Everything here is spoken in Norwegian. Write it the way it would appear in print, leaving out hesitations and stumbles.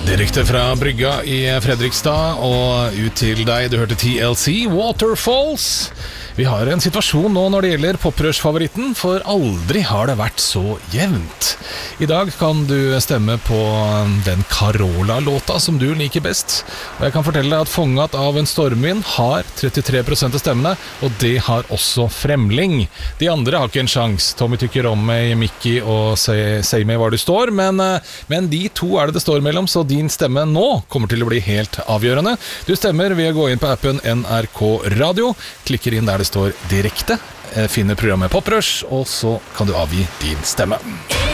Direkte fra brygga i Fredrikstad og ut til deg. Du hørte TLC, Waterfalls. Vi har en situasjon nå når det gjelder poprørsfavoritten, for aldri har det vært så jevnt. I dag kan du stemme på den Carola-låta som du liker best. Og jeg kan fortelle deg at Fongat av en stormvind har 33% av stemmene, og det har også Fremling. De andre har ikke en sjans. Tommy tykker om meg, Mickey og Si meg hvor du står, men de to er det står mellom, så din stemme nå kommer til å bli helt avgjørende. Du stemmer ved å gå inn på appen NRK Radio, klikker inn der det står direkte, finner programmet Poprush, og så kan du avgi din stemme.